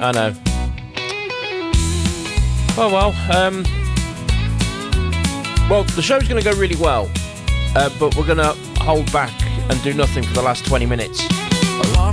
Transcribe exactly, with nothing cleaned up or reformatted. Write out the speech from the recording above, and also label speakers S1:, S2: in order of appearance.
S1: I know. Oh well. Um, well, the show's going to go really well, uh, but we're going to hold back and do nothing for the last twenty minutes.